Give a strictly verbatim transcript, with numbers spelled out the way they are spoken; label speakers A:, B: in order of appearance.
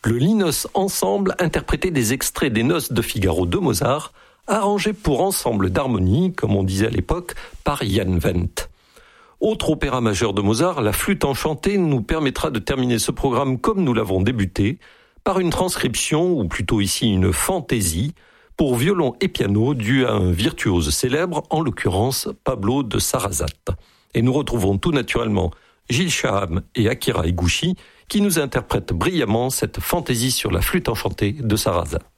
A: Le Linos Ensemble interprétait des extraits des Noces de Figaro de Mozart, arrangés pour ensemble d'harmonie, comme on disait à l'époque, par Jan Wendt. Autre opéra majeur de Mozart, La Flûte enchantée nous permettra de terminer ce programme comme nous l'avons débuté, par une transcription, ou plutôt ici une fantaisie, pour violon et piano due à un virtuose célèbre, en l'occurrence Pablo de Sarasate. Et nous retrouvons tout naturellement Gilles Shaham et Akira Eguchi qui nous interprètent brillamment cette fantaisie sur la flûte enchantée de Sarasate.